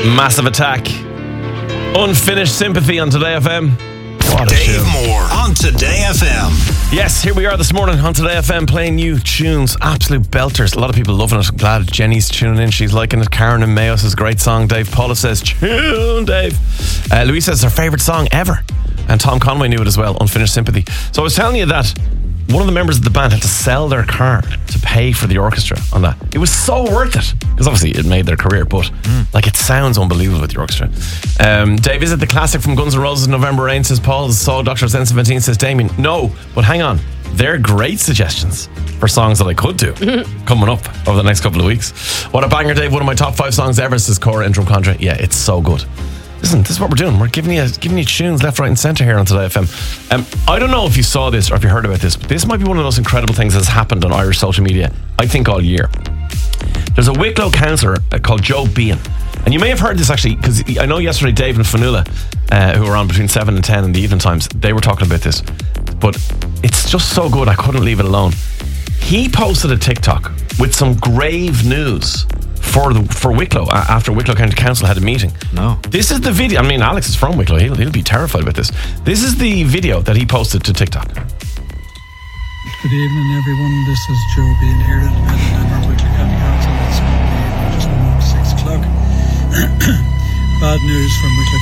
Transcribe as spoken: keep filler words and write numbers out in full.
Massive Attack. Unfinished Sympathy on Today F M. What a Dave tune. Moore on Today F M. Yes, here we are this morning on Today F M playing new tunes. Absolute belters. A lot of people loving it. Glad Jenny's tuning in. She's liking it. Karen and Mayo says great song. Dave Paula says tune, Dave. Uh, Louise says her favourite song ever. And Tom Conway knew it as well. Unfinished Sympathy. So I was telling you that one of the members of the band had to sell their car to pay for the orchestra on that. It was so worth it because obviously it made their career, but mm. like it sounds unbelievable with the orchestra. Um, Dave, is it the classic from Guns N' Roses, November Rain, says Paul? Saw Doctor Zen seventeen, says Damien. No, but hang on, they're great suggestions for songs that I could do coming up over the next couple of weeks. What a banger, Dave. One of my top five songs ever, says Cora in Drum Contra. Yeah, it's so good. Listen, this is what we're doing. We're giving you giving you tunes left, right and centre here on Today F M. Um, I don't know if you saw this or if you heard about this, but this might be one of those incredible things that's happened on Irish social media, I think, all year. There's a Wicklow councillor uh, called Joe Bean. And you may have heard this actually, because I know yesterday Dave and Fanula, uh, who were on between seven and ten in the evening times, they were talking about this. But it's just so good, I couldn't leave it alone. He posted a TikTok with some grave news for the, for Wicklow uh, after Wicklow County Council had a meeting. No. This is the video. I mean, Alex is from Wicklow. He'll, he'll be terrified about this. This is the video that he posted to TikTok. Good evening, everyone. This is Joe Bean here, independent member of Wicklow County Council. It's Sunday, just about six o'clock. Bad news from Wicklow